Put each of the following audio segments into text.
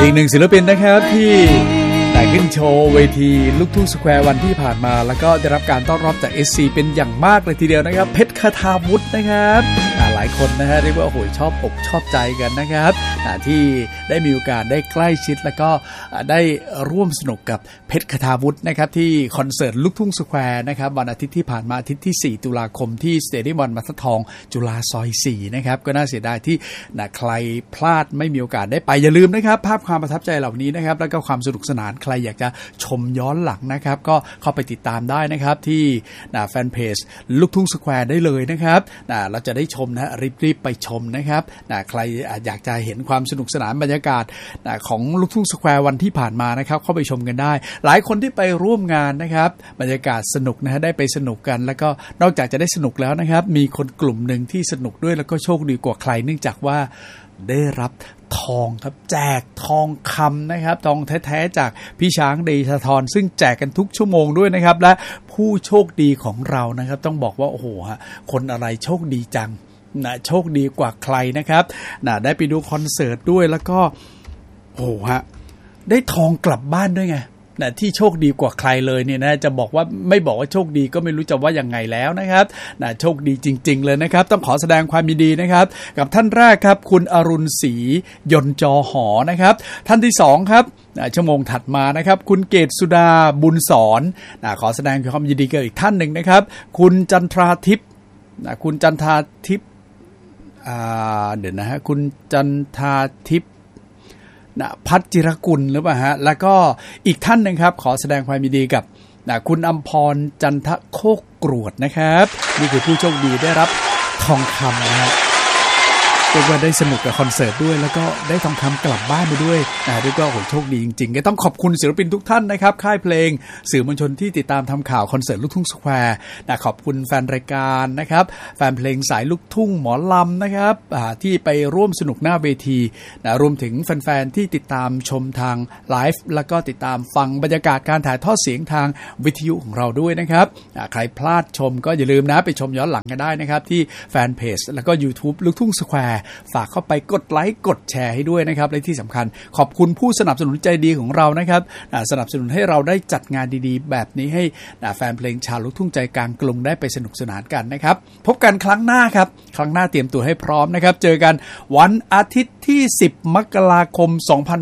อีกหนึ่งศิลปินนะครับที่ได้ขึ้นโชว์เวทีลูกทุ่งสแควร์วันที่ผ่านมาแล้วก็ได้รับการต้อนรับจาก SC เป็นอย่างมากเลยทีเดียวนะครับเพชรคทาวุฒินะครับหลายคนนะฮะเรียกว่าโอ้โหชอบอกชอบใจกันนะครับที่ได้มีโอกาสได้ใกล้ชิดแล้วก็ได้ร่วมสนุกกับเพชรคทาวุฒินะครับที่คอนเสิร์ตลูกทุ่งสแควร์นะครับวันอาทิตย์ที่ผ่านมาอาทิตย์ที่4ตุลาคมที่สเตเดียมบรรทัดทองจุฬาซอย4นะครับก็น่าเสียดายที่ใครพลาดไม่มีโอกาสได้ไปอย่าลืมนะครับภาพความประทับใจเหล่านี้นะครับแล้วก็ความสนุกสนานใครอยากจะชมย้อนหลังนะครับก็เข้าไปติดตามได้นะครับที่แฟนเพจลูกทุ่งสแควร์ได้เลยนะครับเราจะได้ชมนะรีบไปชมนะครับใครอยากจะเห็นความสนุกสนานบรรยากาศของลูกทุ่งสแควร์วันที่ผ่านมานะครับเข้าไปชมกันได้หลายคนที่ไปร่วมงานนะครับบรรยากาศสนุกนะฮะได้ไปสนุกกันแล้วก็นอกจากจะได้สนุกแล้วนะครับมีคนกลุ่มหนึ่งที่สนุกด้วยแล้วก็โชคดีกว่าใครเนื่องจากว่าได้รับทองครับแจกทองคำนะครับทองแท้ๆจากพี่ช้างเดชธรซึ่งแจกกันทุกชั่วโมงด้วยนะครับและผู้โชคดีของเรานะครับต้องบอกว่าโอ้โหคนอะไรโชคดีจังโชคดีกว่าใครนะครับได้ไปดูคอนเสิร์ตด้วยแล้วก็โอ้โหได้ทองกลับบ้านด้วยไงที่โชคดีกว่าใครเลยเนี่ยนะจะบอกว่าไม่บอกว่าโชคดีก็ไม่รู้จะว่ายังไงแล้วนะครับโชคดีจริงๆเลยนะครับต้องขอแสดงความยินดีนะครับกับท่านแรกครับคุณอรุณศรียนต์จอหอนะครับท่านที่2ครับชั่วโมงถัดมานะครับคุณเกศสุดาบุญสอนขอแสดงความยินดีกับอีกท่านหนึ่งนะครับคุณจันทราทิพย์คุณจันทราทิพย์เดี๋ยวนะฮะคุณจันทราทิพย์พัชจิรกุลหรือเปล่าฮะแล้วก็อีกท่านนึงครับขอแสดงความยินดีกับคุณอำพรจันทโคกกรวดนะครับนี่คือผู้โชคดีได้รับทองคำนะฮะเรียกว่าได้สนุกกับคอนเสิร์ตด้วยแล้วก็ได้ทองคำกลับบ้านไปด้วยเรียกว่าโหโชคดีจริงๆก็ต้องขอบคุณศิลปินทุกท่านนะครับค่ายเพลงสื่อมวลชนที่ติดตามทำข่าวคอนเสิร์ตลูกทุ่งสแควร์ขอบคุณแฟนรายการนะครับแฟนเพลงสายลูกทุ่งหมอลำนะครับที่ไปร่วมสนุกหน้าเวทีรวมถึงแฟนๆที่ติดตามชมทางไลฟ์แล้วก็ติดตามฟังบรรยากาศการถ่ายทอดเสียงทางวิทยุของเราด้วยนะครับใครพลาดชมก็อย่าลืมนะไปชมย้อนหลังกันได้นะครับที่แฟนเพจแล้วก็ YouTube ลูกทุ่งสแควร์ฝากเข้าไปกดไลค์กดแชร์ให้ด้วยนะครับและที่สำคัญขอบคุณผู้สนับสนุนใจดีของเรานะครับสนับสนุนให้เราได้จัดงานดีๆแบบนี้ให้แฟนเพลงชาวลูกทุ่งใจกลางกรุงได้ไปสนุกสนานกันนะครับพบกันครั้งหน้าครับครั้งหน้าเตรียมตัวให้พร้อมนะครับเจอกันวันอาทิตย์ที่10มกราคม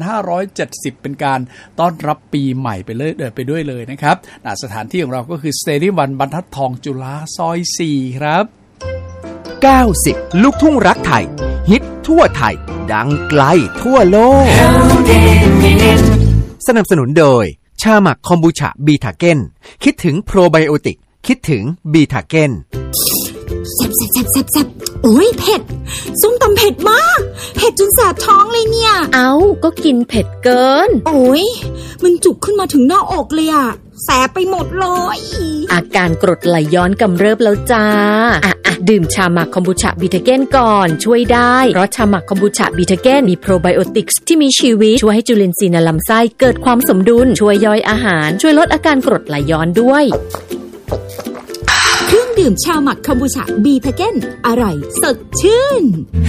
2570เป็นการต้อนรับปีใหม่ไปด้วยเลยนะครับสถานที่ของเราก็คือสเตเดียมบรรทัดทองจุฬาซอย4ครับ 90ลูกทุ่งรักไทยฮิตทั่วไทยดังไกลทั่วโลกสนับสนุนโดยชาหมักคอมบูชาบีทาเก้นคิดถึงโปรไบโอติกคิดถึงบีทาเก้นแซ่บโอ้ยเผ็ดส้มตำเผ็ดมากเผ็ดจนแสบท้องเลยเนี่ยก็กินเผ็ดเกินโอ้ยมันจุกขึ้นมาถึงหน้าอกเลยอะแสบไปหมดเลยอาการกรดไหลย้อนกำเริบแล้วจ้าดื่มชาหมักคอมบูชาบีทาเก้นก่อนช่วยได้เพราะชาหมักคอมบูชาบีทาเก้นมีโปรไบโอติกส์ที่มีชีวิตช่วยให้จุลินทรีย์ในลำไส้เกิดความสมดุลช่วยย่อยอาหารช่วยลดอาการกรดไหลย้อนด้วยเครื่องดื่มชาหมักคอมบูชาบีทาเก้นอร่อยสดชื่น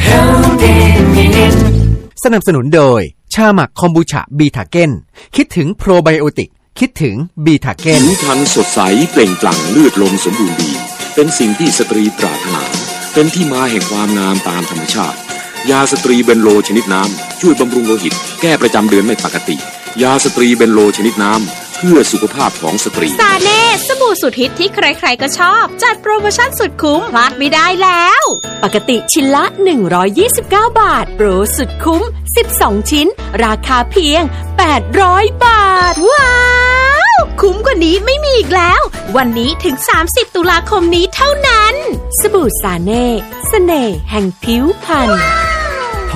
สนับสนุนโดยชาหมักคอมบูชาบีทาเก้นคิดถึงโปรไบโอติกคิดถึงบีทาเก้นผิวพรรณสดใสเปล่งปลั่งเลือดลมสมบูรณ์ดีเป็นสิ่งที่สตรีปรารถนาเป็นที่มาแห่งความงามตามธรรมชาติยาสตรีเบนโลชนิดน้ำช่วยบำรุงโลหิตแก้ประจำเดือนไม่ปกติยาสตรีเบนโลชนิดน้ำเพื่อสุขภาพของสตรีซาเน่สบู่สุดฮิตที่ใครๆก็ชอบจัดโปรโมชั่นสุดคุ้มพลาดไม่ได้แล้วปกติชิ้นละ129 บาทโปรสุดคุ้ม12ชิ้นราคาเพียง800 บาทว้าวคุ้มกว่านี้ไม่มีอีกแล้ววันนี้ถึง30ตุลาคมนี้เท่านั้นสบู่ซาเน่เสน่ห์แห่งผิวพรรณโทร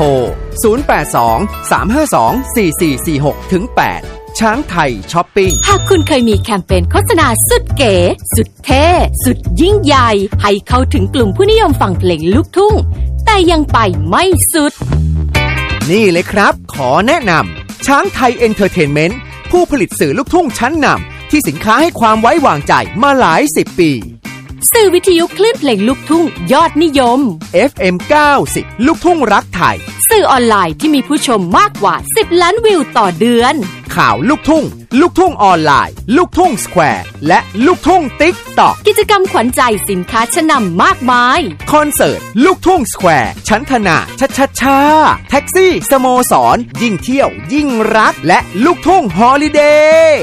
0823524446-8ช้างไทยช้อปปิ้งหากคุณเคยมีแคมเปญโฆษณาสุดเก๋สุดเท่สุดยิ่งใหญ่ให้เข้าถึงกลุ่มผู้นิยมฟังเพลงลูกทุ่งแต่ยังไปไม่สุดนี่เลยครับขอแนะนำช้างไทยเอนเตอร์เทนเมนต์ผู้ผลิตสื่อลูกทุ่งชั้นนำที่สินค้าให้ความไว้วางใจมาหลาย10 ปีสื่อวิทยุคลื่นเพลงลูกทุ่งยอดนิยม FM 90 ลูกทุ่งรักไทยสื่อออนไลน์ที่มีผู้ชมมากกว่า10 ล้านวิวต่อเดือนข่าวลูกทุ่งลูกทุ่งออนไลน์ลูกทุ่งสแควร์และลูกทุ่งติ๊กต็อกกิจกรรมขวัญใจสินค้าชั้นนำมากมายคอนเสิร์ตลูกทุ่งสแควร์ชั้นธนาช้าแท็กซี่สโมสรยิ่งเที่ยวยิ่งรักและลูกทุ่งฮอลิเดย์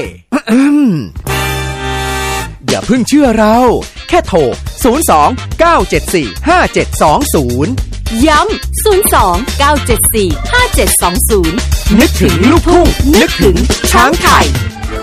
อย่าเพิ่งเชื่อเราแค่โทร02-974-5720 ย้ำ02-974-5720 นึกถึงลูกทุ่งนึกถึงช้างไทย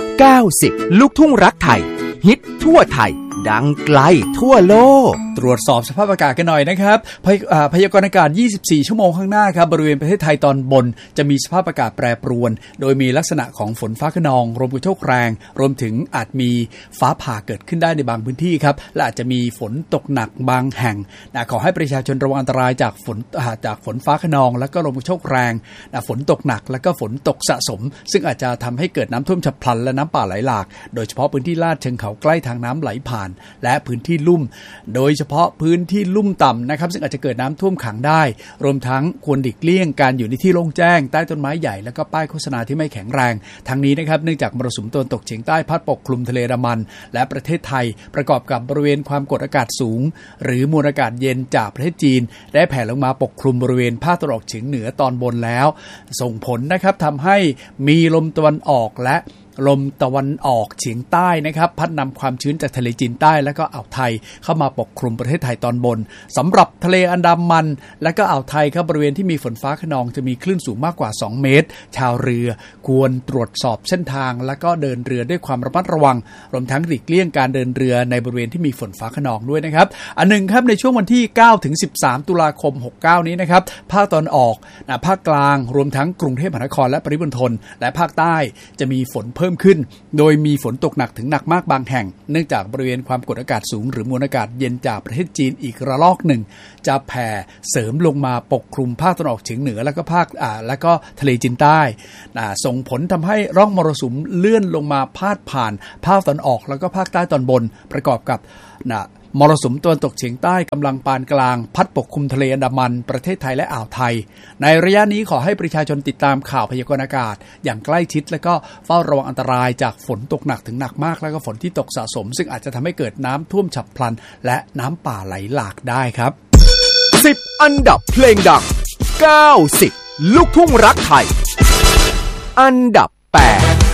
90ลูกทุ่งรักไทยฮิตทั่วไทยดังไกลทั่วโลกตรวจสอบสภาพอากาศกันหน่อยนะครับพยากรณ์อากาศ24ชั่วโมงข้างหน้าครับบริเวณประเทศไทยตอนบนจะมีสภาพอากาศแปรปรวนโดยมีลักษณะของฝนฟ้าคะนองลมกระโชกแรงรวมถึงอาจมีฟ้าผ่าเกิดขึ้นได้ในบางพื้นที่ครับและอาจจะมีฝนตกหนักบางแห่งขอให้ประชาชนระวังอันตรายจากฝนฟ้าคะนองและก็ลมกระโชกแรงฝนตกหนักและก็ฝนตกสะสมซึ่งอาจจะทำให้เกิดน้ำท่วมฉับพลันและน้ำป่าไหลหลากโดยเฉพาะพื้นที่ลาดเชิงเขาใกล้ทางน้ำไหลผ่านและพื้นที่ลุ่มโดยเฉพาะพื้นที่ลุ่มต่ำนะครับซึ่งอาจจะเกิดน้ำท่วมขังได้รวมทั้งควรหลีกเลี่ยงการอยู่ในที่โล่งแจ้งใต้ต้นไม้ใหญ่แล้วก็ป้ายโฆษณาที่ไม่แข็งแรงทั้งนี้นะครับเนื่องจากมรสุมตะวันตกเฉียงใต้พัดปกคลุมทะเลอันดามันและประเทศไทยประกอบกับบริเวณความกดอากาศสูงหรือมวลอากาศเย็นจากประเทศจีนได้แผ่ลงมาปกคลุมบริเวณภาคตะวันออกเฉียงเหนือตอนบนแล้วส่งผลนะครับทำให้มีลมตะวันออกและลมตะวันออกเฉียงใต้นะครับพัดนำความชื้นจากทะเลจีนใต้และก็อ่าวไทยเข้ามาปกคลุมประเทศไทยตอนบนสำหรับทะเลอันดามันและก็อ่าวไทยครับบริเวณที่มีฝนฟ้าคะนองจะมีคลื่นสูงมากกว่า2เมตรชาวเรือควรตรวจสอบเส้นทางและก็เดินเรือด้วยความระมัดระวังรวมทั้งหลีกเลี่ยงการเดินเรือในบริเวณที่มีฝนฟ้าคะนองด้วยนะครับอันหนึ่งครับในช่วงวันที่9ถึง13ตุลาคม69นี้นะครับภาคตอนออกภาคกลางรวมทั้งกรุงเทพมหานครและปริมณฑลและภาคใต้จะมีฝนเพิ่มขึ้นโดยมีฝนตกหนักถึงหนักมากบางแห่งเนื่องจากบริเวณความกดอากาศสูงหรือมวลอากาศเย็นจากประเทศจีนอีกระลอกหนึ่งจะแผ่เสริมลงมาปกคลุมภาคตะวันออกเฉียงเหนือแล้วก็แล้วก็ทะเลจีนใต้ส่งผลทำให้ร่องมรสุมเลื่อนลงมาพาดผ่านภาคตะวันออกแล้วก็ภาคใต้ตอนบนประกอบกับมรสุมตะวันตกเฉียงใต้กำลังปานกลางพัดปกคลุมทะเลอันดามันประเทศไทยและอ่าวไทยในระยะนี้ขอให้ประชาชนติดตามข่าวพยากรณ์อากาศอย่างใกล้ชิดและก็เฝ้าระวังอันตรายจากฝนตกหนักถึงหนักมากแล้วก็ฝนที่ตกสะสมซึ่งอาจจะทำให้เกิดน้ำท่วมฉับพลันและน้ำป่าไหลหลากได้ครับ 10อันดับเพลงดัง90ลูกทุ่งรักไทยอันดับ8